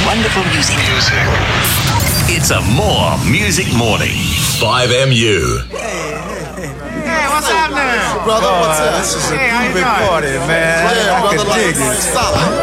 wonderful music. It's a More Music Morning. 5MU. Hey, what's happening? Brother, what's up? This is a big party, man. Yeah, I brother, can dig it. solid.